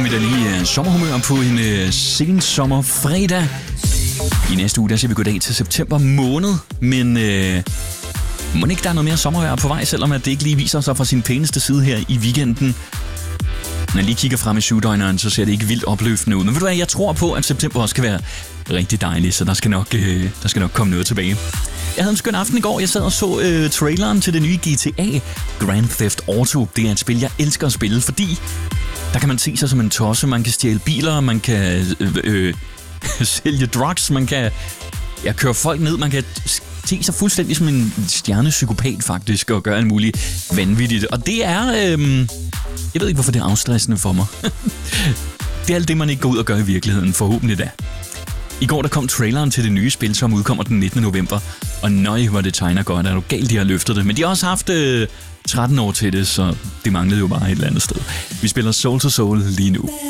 kom vi da lige sommerhumør på en sen sommerfredag. I næste uge, der ser vi goddag til september måned, men må ikke der er noget mere sommervejr på vej, selvom at det ikke lige viser sig fra sin pæneste side her i weekenden. Når jeg lige kigger frem i syvdøgneren, så ser det ikke vildt opløftende ud. Men ved du hvad, jeg tror på, at september også kan være rigtig dejlig, så der skal nok komme noget tilbage. Jeg havde en skøn aften i går. Jeg sad og så traileren til det nye GTA Grand Theft Auto. Det er et spil, jeg elsker at spille, fordi der kan man se sig som en tosse. Man kan stjæle biler, man kan sælge drugs, man kan køre folk ned, man kan se sig fuldstændig som en stjernepsykopat faktisk, og gøre alt muligt vanvittigt. Og det er... jeg ved ikke, hvorfor det er afstressende for mig. Det er alt det, man ikke går ud og gør i virkeligheden, forhåbentlig da. I går der kom traileren til det nye spil, som udkommer den 19. november. Og nøj, hvor det tegner godt. Er du galt, de har løftet det. Men de har også haft 13 år til det, så det manglede jo bare et eller andet sted. Vi spiller Soul to Soul lige nu.